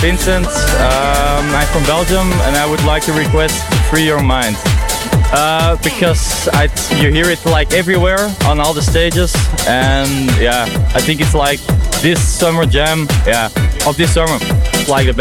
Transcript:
Vincent. I'm from Belgium, and I would like to request "Free Your Mind" because you hear it like everywhere on all the stages, and yeah, I think it's like this summer jam, of this summer, it's like the best.